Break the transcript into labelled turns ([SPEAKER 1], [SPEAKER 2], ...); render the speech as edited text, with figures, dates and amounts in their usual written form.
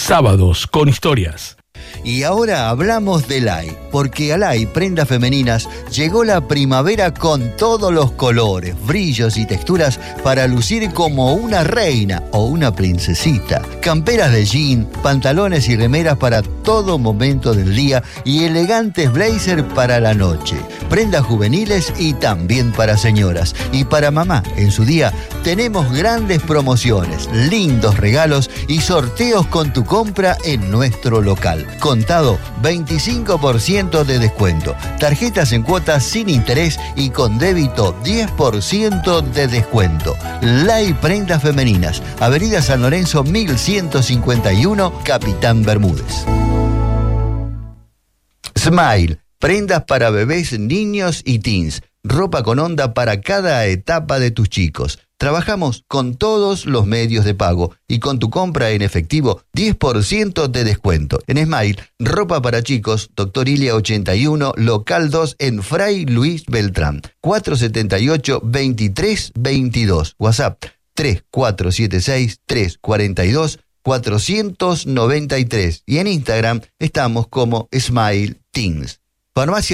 [SPEAKER 1] Sábados con historias.
[SPEAKER 2] Y ahora hablamos de Lai, porque a Lai Prendas Femeninas llegó la primavera con todos los colores, brillos y texturas para lucir como una reina o una princesita. Camperas de jean, pantalones y remeras para todo momento del día y elegantes blazers para la noche. Prendas juveniles y también para señoras. Y para mamá, en su día, tenemos grandes promociones, lindos regalos y sorteos con tu compra en nuestro local. Contado, 25% de descuento. Tarjetas en cuotas sin interés y con débito 10% de descuento. Lai Prendas Femeninas, Avenida San Lorenzo 1151, Capitán Bermúdez. Smile, prendas para bebés, niños y teens. Ropa con onda para cada etapa de tus chicos. Trabajamos con todos los medios de pago y con tu compra en efectivo 10% de descuento. En Smile, ropa para chicos, Doctor Ilia 81, local 2 en Fray Luis Beltrán, 478-2322. WhatsApp 3476-342-493. Y en Instagram estamos como Smile Teens. Farmacia